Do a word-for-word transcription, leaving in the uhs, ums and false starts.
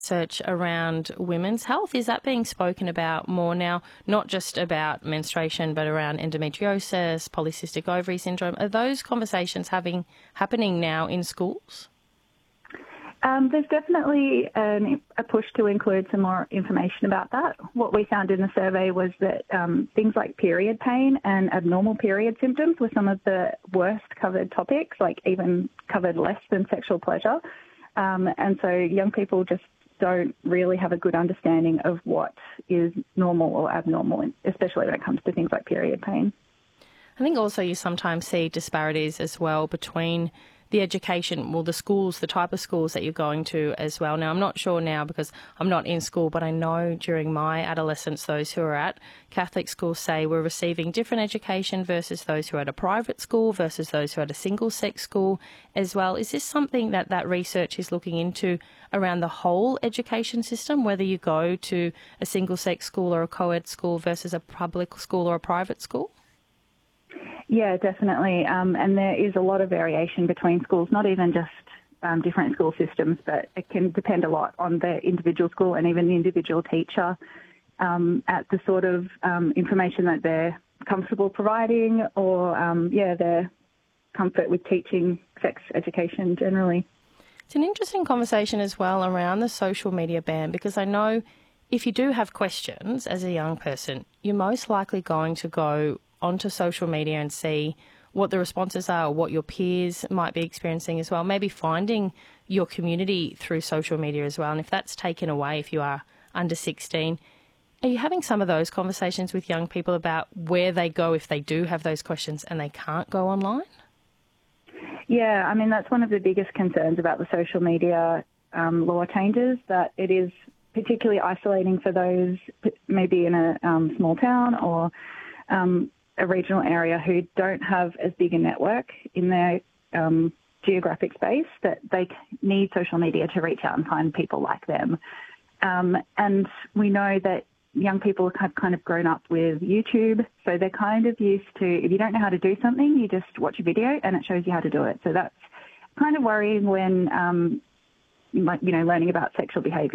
research around women's health. Is that being spoken about more now, not just about menstruation, but around endometriosis, polycystic ovary syndrome? Are those conversations having happening now in schools? Um, there's definitely an, a push to include some more information about that. What we found in the survey was that um, things like period pain and abnormal period symptoms were some of the worst covered topics, like even covered less than sexual pleasure. Um, and so young people just don't really have a good understanding of what is normal or abnormal, especially when it comes to things like period pain. I think also you sometimes see disparities as well between the education, well, the schools, the type of schools that you're going to as well. Now, I'm not sure now because I'm not in school, but I know during my adolescence, those who are at Catholic schools say we're receiving different education versus those who are at a private school versus those who are at a single-sex school as well. Is this something that that research is looking into around the whole education system, whether you go to a single-sex school or a co-ed school versus a public school or a private school? Yeah, definitely. Um, and there is a lot of variation between schools, not even just um, different school systems, but it can depend a lot on the individual school and even the individual teacher um, at the sort of um, information that they're comfortable providing or, um, yeah, their comfort with teaching sex education generally. It's an interesting conversation as well around the social media ban, because I know if you do have questions as a young person, you're most likely going to go onto social media and see what the responses are or what your peers might be experiencing as well, maybe finding your community through social media as well. And if that's taken away, if you are under sixteen, are you having some of those conversations with young people about where they go if they do have those questions and they can't go online? Yeah, I mean, that's one of the biggest concerns about the social media um, law changes, that it is particularly isolating for those maybe in a um, small town or um, a regional area who don't have as big a network in their um, geographic space, that they need social media to reach out and find people like them. Um, and we know that young people have kind of grown up with YouTube, so they're kind of used to, if you don't know how to do something, you just watch a video and it shows you how to do it. So that's kind of worrying when, um, you know, learning about sexual behaviour